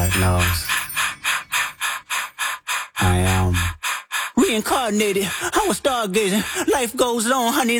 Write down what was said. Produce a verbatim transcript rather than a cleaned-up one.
God knows I am reincarnated. I was stargazing. Life goes on, honey.